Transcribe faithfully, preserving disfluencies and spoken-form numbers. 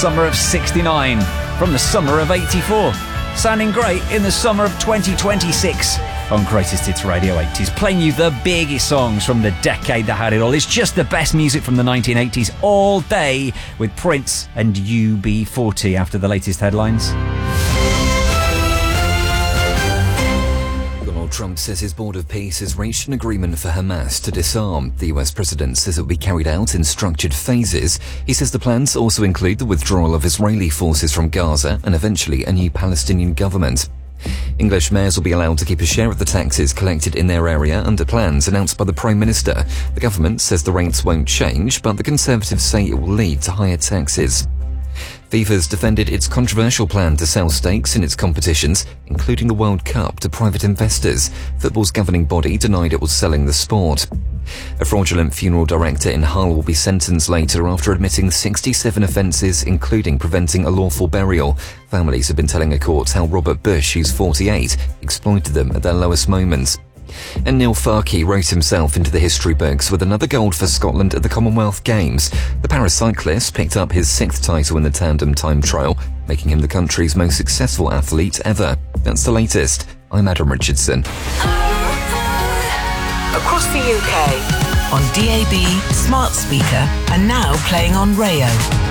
summer of sixty-nine, from the summer of eighty-four, sounding great in the summer of twenty twenty-six. On Greatest Hits Radio eighties, playing you the biggest songs from the decade that had it all. It's just the best music from the nineteen eighties all day with Prince and U B forty after the latest headlines. Donald Trump says his board of peace has reached an agreement for Hamas to disarm. The U S president says it will be carried out in structured phases. He says the plans also include the withdrawal of Israeli forces from Gaza and eventually a new Palestinian government. English mayors will be allowed to keep a share of the taxes collected in their area under plans announced by the Prime Minister. The government says the rates won't change, but the Conservatives say it will lead to higher taxes. FIFA's defended its controversial plan to sell stakes in its competitions, including the World Cup, to private investors. Football's governing body denied it was selling the sport. A fraudulent funeral director in Hull will be sentenced later after admitting sixty-seven offences, including preventing a lawful burial. Families have been telling a court how Robert Bush, who's forty-eight, exploited them at their lowest moments. And Neil Farke wrote himself into the history books with another gold for Scotland at the Commonwealth Games. The paracyclist picked up his sixth title in the tandem time trial, making him the country's most successful athlete ever. That's the latest. I'm Adam Richardson. Across the U K, on D A B, smart speaker, and now playing on Rayo.